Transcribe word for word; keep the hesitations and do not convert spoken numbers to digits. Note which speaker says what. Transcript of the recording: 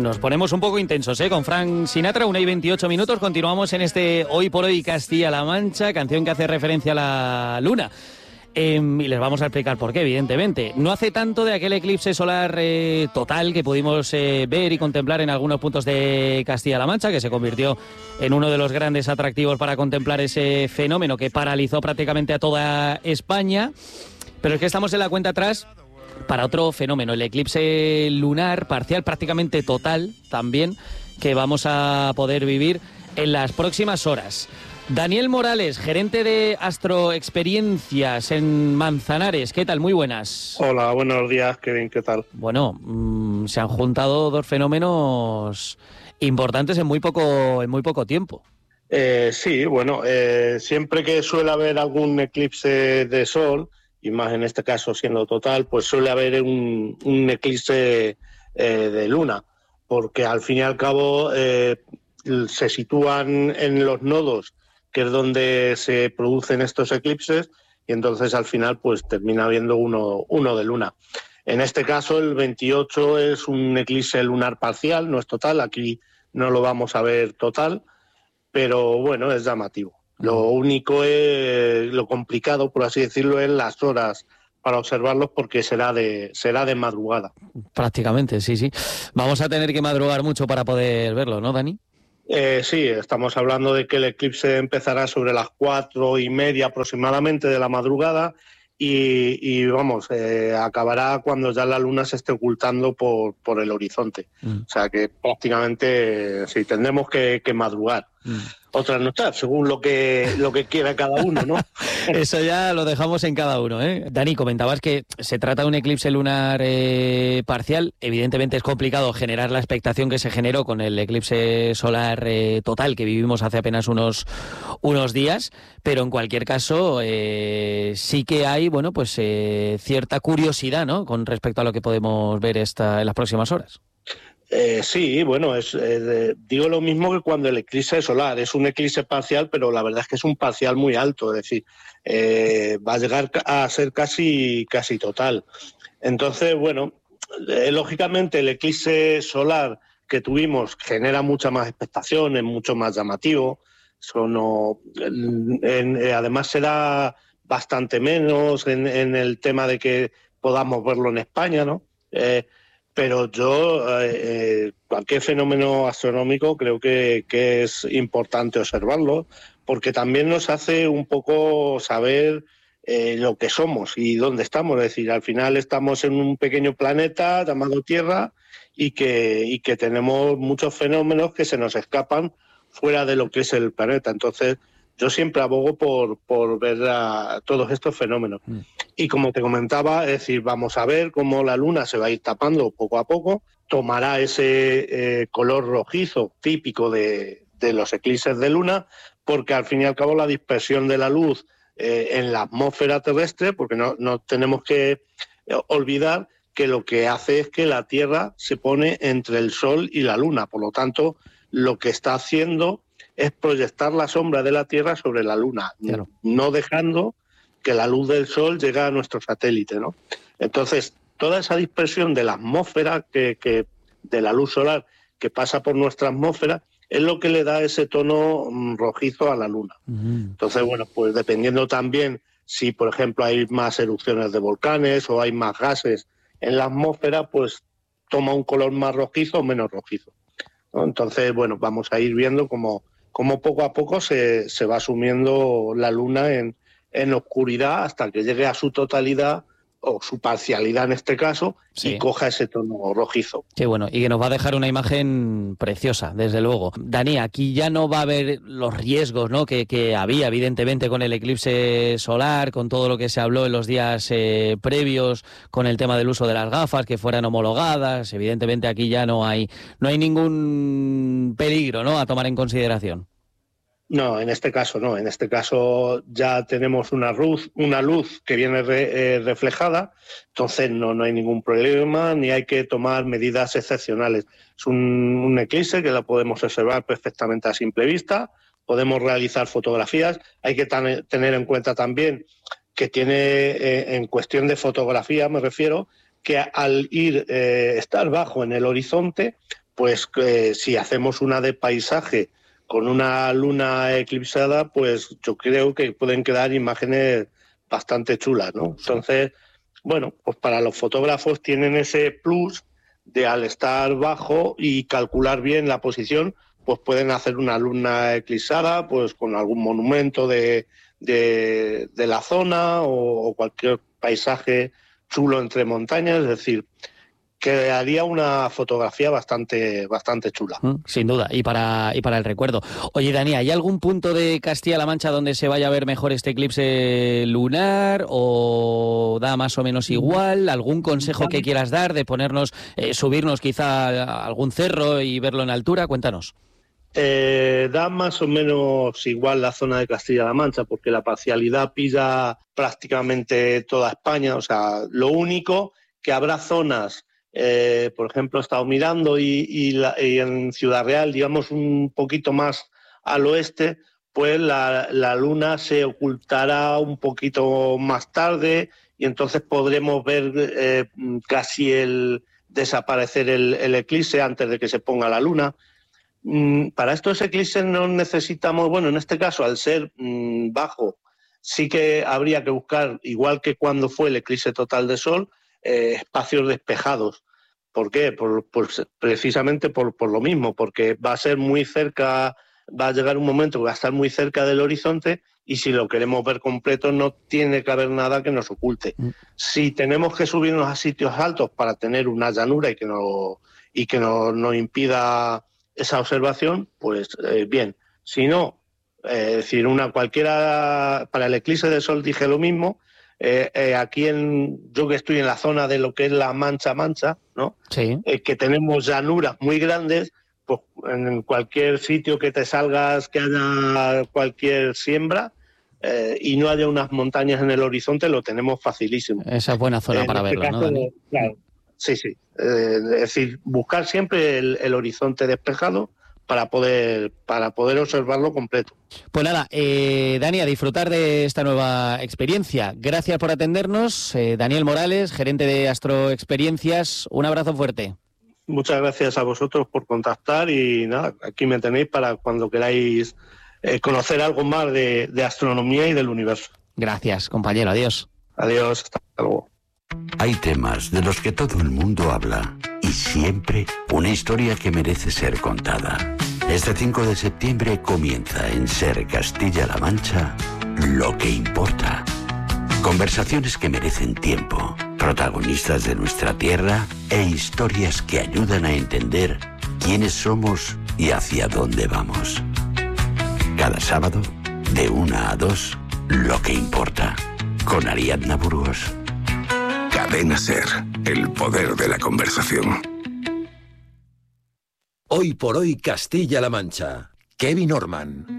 Speaker 1: nos ponemos un poco intensos, ¿eh? Con Frank Sinatra, una y veintiocho minutos. Continuamos en este Hoy por Hoy Castilla-La Mancha, canción que hace referencia a la luna. Eh, y les vamos a explicar por qué, evidentemente. No hace tanto de aquel eclipse solar eh, total que pudimos eh, ver y contemplar en algunos puntos de Castilla-La Mancha, que se convirtió en uno de los grandes atractivos para contemplar ese fenómeno que paralizó prácticamente a toda España. Pero es que estamos en la cuenta atrás para otro fenómeno, el eclipse lunar parcial, prácticamente total también, que vamos a poder vivir en las próximas horas. Daniel Morales, gerente de Astroexperiencias en Manzanares. ¿Qué tal? Muy buenas.
Speaker 2: Hola, buenos días, Kevin, ¿qué tal?
Speaker 1: Bueno, mmm, se han juntado dos fenómenos importantes en muy poco, en muy poco tiempo.
Speaker 2: Eh, sí, bueno, eh, siempre que suele haber algún eclipse de sol, y más en este caso siendo total, pues suele haber un, un eclipse eh, de luna, porque al fin y al cabo eh, se sitúan en los nodos, que es donde se producen estos eclipses, y entonces al final pues termina habiendo uno, uno de luna. En este caso el veintiocho es un eclipse lunar parcial, no es total, aquí no lo vamos a ver total, pero bueno, es llamativo. Lo único es, lo complicado, por así decirlo, es las horas para observarlos, porque será de será de madrugada.
Speaker 1: Prácticamente, sí, sí. Vamos a tener que madrugar mucho para poder verlo, ¿no, Dani?
Speaker 2: Eh, sí, estamos hablando de que el eclipse empezará sobre las cuatro y media aproximadamente de la madrugada y, y vamos, eh, acabará cuando ya la luna se esté ocultando por, por el horizonte. Mm. O sea que prácticamente sí, tendremos que, que madrugar. Mm. Otras no está, según lo que lo que quiera cada uno, ¿no?
Speaker 1: Eso ya lo dejamos en cada uno, ¿eh? Dani, comentabas que se trata de un eclipse lunar eh, parcial. Evidentemente es complicado generar la expectación que se generó con el eclipse solar eh, total que vivimos hace apenas unos, unos días, pero en cualquier caso eh, sí que hay, bueno, pues eh, cierta curiosidad, ¿no?, con respecto a lo que podemos ver esta, en las próximas horas.
Speaker 2: Eh, sí, bueno, es, eh, digo lo mismo que cuando el eclipse solar. Es un eclipse parcial, pero la verdad es que es un parcial muy alto, es decir, eh, va a llegar a ser casi, casi total. Entonces, bueno, eh, lógicamente el eclipse solar que tuvimos genera mucha más expectación, es mucho más llamativo. Eso no, en, en, eh, además será bastante menos en, en el tema de que podamos verlo en España, ¿no? Eh, Pero yo, eh, cualquier fenómeno astronómico creo que, que es importante observarlo, porque también nos hace un poco saber eh, lo que somos y dónde estamos. Es decir, al final estamos en un pequeño planeta llamado Tierra y que, y que tenemos muchos fenómenos que se nos escapan fuera de lo que es el planeta. Entonces, yo siempre abogo por, por ver a todos estos fenómenos. Mm. Y como te comentaba, es decir, vamos a ver cómo la luna se va a ir tapando poco a poco, tomará ese eh, color rojizo típico de, de los eclipses de luna, porque al fin y al cabo la dispersión de la luz eh, en la atmósfera terrestre, porque no, no tenemos que olvidar que lo que hace es que la Tierra se pone entre el Sol y la luna, por lo tanto, lo que está haciendo es proyectar la sombra de la Tierra sobre la luna, claro, no dejando que la luz del sol llegue a nuestro satélite, ¿no? Entonces, toda esa dispersión de la atmósfera, que, que de la luz solar que pasa por nuestra atmósfera, es lo que le da ese tono mm, rojizo a la luna. Uh-huh. Entonces, bueno, pues dependiendo también si, por ejemplo, hay más erupciones de volcanes o hay más gases en la atmósfera, pues toma un color más rojizo o menos rojizo, ¿no? Entonces, bueno, vamos a ir viendo cómo, cómo poco a poco se, se va sumiendo la luna en en oscuridad hasta que llegue a su totalidad o su parcialidad en este caso, sí, y coja ese tono rojizo.
Speaker 1: Qué bueno, y que nos va a dejar una imagen preciosa, desde luego. Dani, aquí ya no va a haber los riesgos, ¿no?, que, que había evidentemente con el eclipse solar, con todo lo que se habló en los días eh, previos, con el tema del uso de las gafas, que fueran homologadas. Evidentemente aquí ya no hay, no hay ningún peligro, ¿no?, a tomar en consideración.
Speaker 2: No, en este caso no. En este caso ya tenemos una luz, una luz que viene re, eh, reflejada, entonces no, no hay ningún problema ni hay que tomar medidas excepcionales. Es un, un eclipse que lo podemos observar perfectamente a simple vista, podemos realizar fotografías. Hay que tan, tener en cuenta también que tiene, eh, en cuestión de fotografía me refiero, que al ir, eh, estar bajo en el horizonte, pues eh, si hacemos una de paisaje con una luna eclipsada, pues yo creo que pueden quedar imágenes bastante chulas, ¿no? Entonces, bueno, pues para los fotógrafos tienen ese plus de, al estar bajo y calcular bien la posición, pues pueden hacer una luna eclipsada pues con algún monumento de, de, de la zona o, o cualquier paisaje chulo entre montañas, es decir, que haría una fotografía bastante bastante chula.
Speaker 1: Sin duda, y para y para el recuerdo. Oye, Dani, ¿hay algún punto de Castilla-La Mancha donde se vaya a ver mejor este eclipse lunar o da más o menos igual? ¿Algún consejo que quieras dar de ponernos, eh, subirnos quizá a algún cerro y verlo en altura? Cuéntanos.
Speaker 2: Eh, da más o menos igual la zona de Castilla-La Mancha porque la parcialidad pilla prácticamente toda España. O sea, lo único que habrá zonas, Eh, por ejemplo, he estado mirando y, y, la, y en Ciudad Real, digamos un poquito más al oeste, pues la, la luna se ocultará un poquito más tarde y entonces podremos ver eh, casi el desaparecer el, el eclipse antes de que se ponga la luna. Mm, para estos eclipses no necesitamos, bueno, en este caso, al ser mm, bajo, sí que habría que buscar, igual que cuando fue el eclipse total de Sol, Eh, espacios despejados. ¿Por qué? Por, por, precisamente por, por lo mismo, porque va a ser muy cerca, va a llegar un momento que va a estar muy cerca del horizonte y si lo queremos ver completo no tiene que haber nada que nos oculte. Mm. Si tenemos que subirnos a sitios altos para tener una llanura y que no, y que no, nos impida esa observación, pues eh, bien. Si no, eh, es decir, una cualquiera, para el eclipse de Sol dije lo mismo. Eh, eh, aquí en, yo que estoy en la zona de lo que es la Mancha Mancha, ¿no?
Speaker 1: Sí.
Speaker 2: Eh, que tenemos llanuras muy grandes, pues en cualquier sitio que te salgas, que haya cualquier siembra eh, y no haya unas montañas en el horizonte, lo tenemos facilísimo.
Speaker 1: Esa es buena zona eh, para este verlo, caso, ¿no, Dani?
Speaker 2: Claro, sí, sí. Eh, es decir, buscar siempre el, el horizonte despejado para poder para poder observarlo completo.
Speaker 1: Pues nada, eh, Dani, a disfrutar de esta nueva experiencia. Gracias por atendernos. Eh, Daniel Morales, gerente de Astro Experiencias, un abrazo fuerte.
Speaker 2: Muchas gracias a vosotros por contactar y nada, aquí me tenéis para cuando queráis eh, conocer algo más de, de astronomía y del universo.
Speaker 1: Gracias, compañero. Adiós.
Speaker 2: Adiós, hasta luego.
Speaker 3: Hay temas de los que todo el mundo habla y siempre una historia que merece ser contada. Este cinco de septiembre comienza en Ser Castilla-La Mancha Lo que importa. Conversaciones que merecen tiempo, protagonistas de nuestra tierra e historias que ayudan a entender quiénes somos y hacia dónde vamos. Cada sábado, de una a dos, Lo que importa, con Ariadna Burgos.
Speaker 4: Cadena Ser, el poder de la conversación.
Speaker 5: Hoy por hoy Castilla-La Mancha. Kevin Orman.